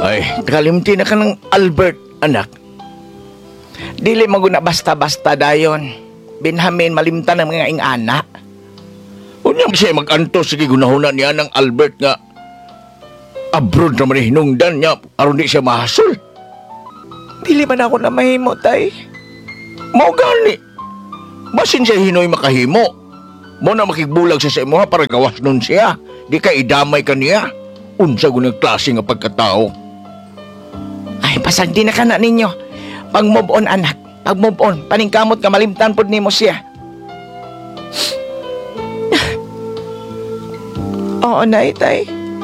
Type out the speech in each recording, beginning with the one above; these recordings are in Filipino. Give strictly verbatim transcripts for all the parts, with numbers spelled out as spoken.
Ay, nakalimti na ka ng Albert, anak. Dili maguna basta-basta dayon. Binhamin malimtan ng mga ingana. Unyang siya mag-anto, sige gunahuna niya ng Albert nga abroad naman hinungdan niya aron di siya mahasol. Dili man ako na mahimo, tay. Mao gani. Basin siya hinoy makahimo. Mo na makigbulag siya sa imo para gawas nun siya. Di ka idamay ka niya. Unsa gunang klase nga pagkatao. Ay, pasagdi na ka na ninyo. Pag move on, anak. Pag move on, paningkamot ka malimtan pod nimo siya. Oo, nay, tay.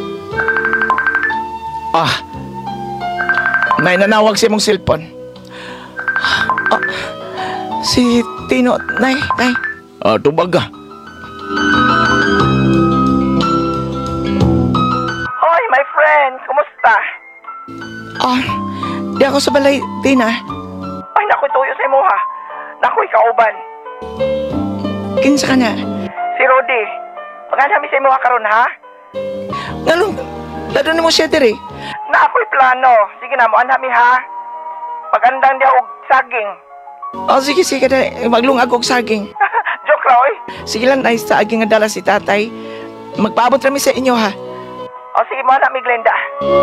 Ah, may nanawag si mong cellphone. Ah, si Tino, nay, tay. Ah, tubaga. Hoy, my friend, kumusta? Ah, di ako sa balay, Tina. Ay, naku, tuyo sa imo ha. Naku, ikauban. Kinsa ka na? Si Rudy. Pagkana mi sa imo ha karon ha? Ngalong, lado na mo siya diri. Na ako'y plano. Sige na mo, anami ha. Pagandang di og saging. Oh, sige, sige na. Maglungag og saging. Joke lang, oy. Sige lang, nice saging nga dala si tatay. Magpaabot rami sa inyo ha. Oh, sige mo na, mi Glenda.